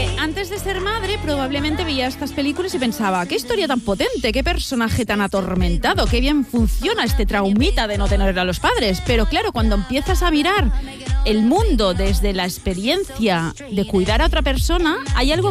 Antes de ser madre, probablemente veía estas películas y pensaba, qué historia tan potente, qué personaje tan atormentado, qué bien funciona este traumita de no tener a los padres. Pero claro, cuando empiezas a mirar el mundo desde la experiencia de cuidar a otra persona, hay algo